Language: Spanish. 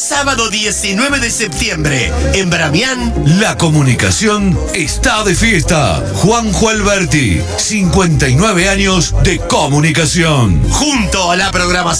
sábado 19 de septiembre, en Bramián. La comunicación está de fiesta. Juanjo Alberti, 59 años de comunicación. Junto a la programación